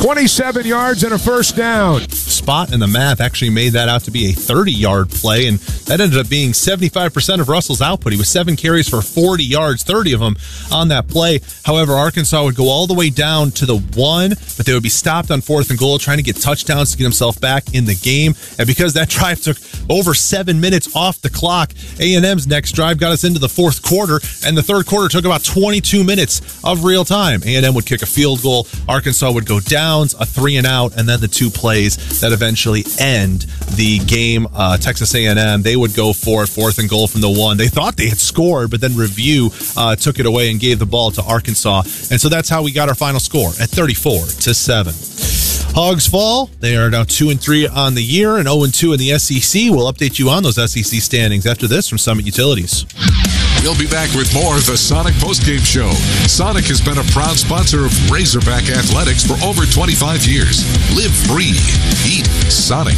27 yards and a first down. Spot in the math actually made that out to be a 30-yard play, and that ended up being 75% of Russell's output. He was 7 carries for 40 yards, 30 of them on that play. However, Arkansas would go all the way down to the 1, but they would be stopped on 4th and goal, trying to get touchdowns to get himself back in the game. And because that drive took over 7 minutes off the clock, A&M's next drive got us into the 4th quarter, and the 3rd quarter took about 22 minutes of real time. A&M would kick a field goal. Arkansas would go downs, a 3-and-out, and then the 2 plays that eventually end the game. Texas A&M, they would go for 4th and goal from the 1. They thought they had scored, but then review took it away and gave the ball to Arkansas. And so that's how we got our final score at 34-7. Hogs fall. They are now 2-3 on the year and 0-2 in the SEC. We'll update you on those SEC standings after this from Summit Utilities. We'll be back with more of the Sonic Postgame Show. Sonic has been a proud sponsor of Razorback Athletics for over 25 years. Live free. Eat Sonic.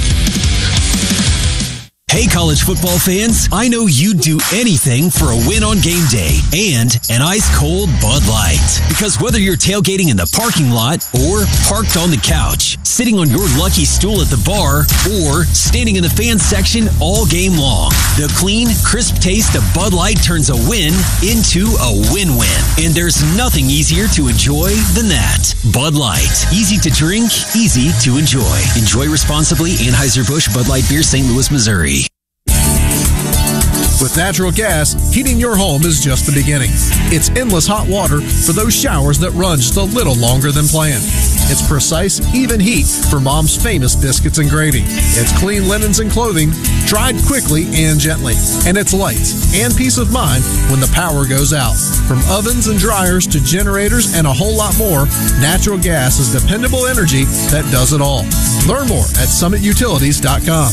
Hey, college football fans, I know you'd do anything for a win on game day and an ice-cold Bud Light. Because whether you're tailgating in the parking lot or parked on the couch, sitting on your lucky stool at the bar, or standing in the fan section all game long, the clean, crisp taste of Bud Light turns a win into a win-win. And there's nothing easier to enjoy than that. Bud Light. Easy to drink, easy to enjoy. Enjoy responsibly. Anheuser-Busch Bud Light Beer, St. Louis, Missouri. With natural gas, heating your home is just the beginning. It's endless hot water for those showers that run just a little longer than planned. It's precise, even heat for Mom's famous biscuits and gravy. It's clean linens and clothing, dried quickly and gently. And it's lights and peace of mind when the power goes out. From ovens and dryers to generators and a whole lot more, natural gas is dependable energy that does it all. Learn more at summitutilities.com.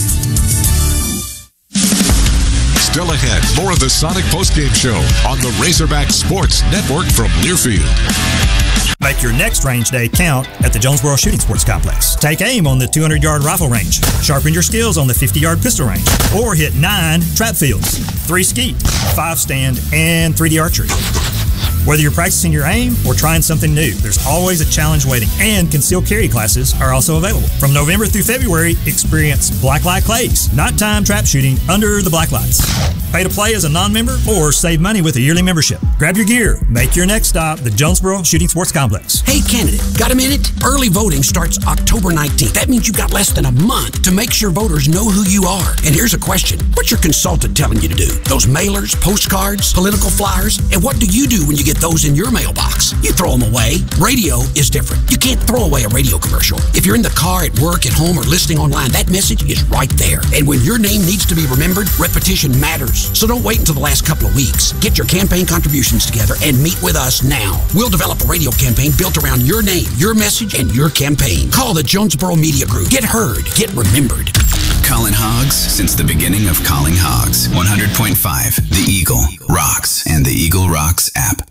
Still ahead, more of the Sonic Postgame Show on the Razorback Sports Network from Learfield. Make your next range day count at the Jonesboro Shooting Sports Complex. Take aim on the 200-yard rifle range. Sharpen your skills on the 50-yard pistol range. Or hit 9 trap fields, 3 skeet, 5 stand, and 3D archery. Whether you're practicing your aim or trying something new, there's always a challenge waiting, and concealed carry classes are also available. From November through February, experience Blacklight Clays, nighttime trap shooting under the black lights. Pay to play as a non-member or save money with a yearly membership. Grab your gear. Make your next stop the Jonesboro Shooting Sports Complex. Hey, candidate, got a minute? Early voting starts October 19th. That means you've got less than a month to make sure voters know who you are. And here's a question. What's your consultant telling you to do? Those mailers, postcards, political flyers? And what do you do when you get those in your mailbox? You throw them away. Radio is different. You can't throw away a radio commercial. If you're in the car, at work, at home, or listening online, that message is right there. And when your name needs to be remembered, repetition matters. So don't wait until the last couple of weeks. Get your campaign contributions together and meet with us now. We'll develop a radio campaign built around your name, your message, and your campaign. Call the Jonesboro Media Group. Get heard. Get remembered. Calling Hogs since the beginning of Calling Hogs. 100.5, The Eagle rocks, and the Eagle Rocks app.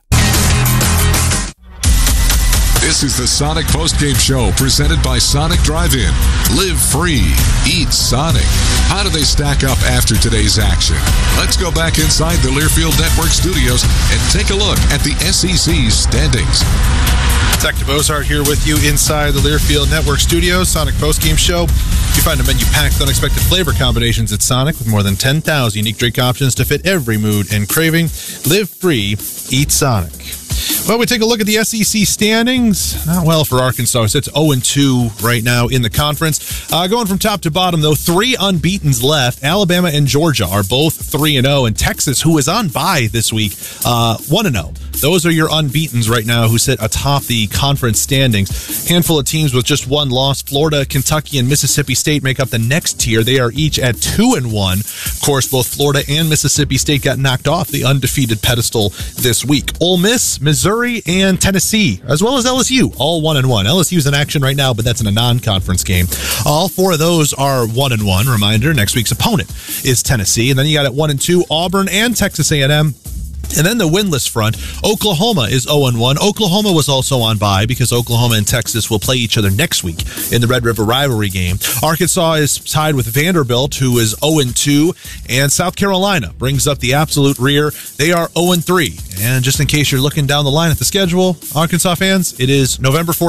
This is the Sonic Postgame Show presented by Sonic Drive-In. Live free. Eat Sonic. How do they stack up after today's action? Let's go back inside the Learfield Network studios and take a look at the SEC standings. Detective Ozart here with you inside the Learfield Network studios. Sonic Postgame Show. You find a menu packed with unexpected flavor combinations at Sonic with more than 10,000 unique drink options to fit every mood and craving. Live free. Eat Sonic. Well, we take a look at the SEC standings. Not well for Arkansas. It's 0-2 right now in the conference. Going from top to bottom, though, 3 unbeatens left. Alabama and Georgia are both 3-0, and Texas, who is on bye this week, 1-0. Those are your unbeatens right now who sit atop the conference standings. Handful of teams with just 1 loss. Florida, Kentucky, and Mississippi State make up the next tier. They are each at 2-1. Of course, both Florida and Mississippi State got knocked off the undefeated pedestal this week. Ole Miss, Missouri, and Tennessee, as well as LSU, all 1-1. LSU's in action right now, but that's in a non-conference game. All 4 of those are 1-1. Reminder, next week's opponent is Tennessee. And then you got at 1-2, Auburn and Texas A&M. And then the winless front, Oklahoma is 0-1. Oklahoma was also on bye because Oklahoma and Texas will play each other next week in the Red River rivalry game. Arkansas is tied with Vanderbilt, who is 0-2. And South Carolina brings up the absolute rear. They are 0-3. And just in case you're looking down the line at the schedule, Arkansas fans, it is November 14th.